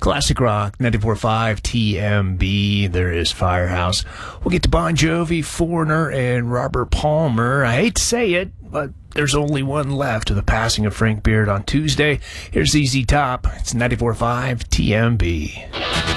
Classic Rock, 94.5 TMB. There is Firehouse. We'll get to Bon Jovi, Foreigner, and Robert Palmer. I hate to say it, but there's only one left of the passing of Frank Beard on Tuesday. Here's ZZ Top. It's 94.5 TMB.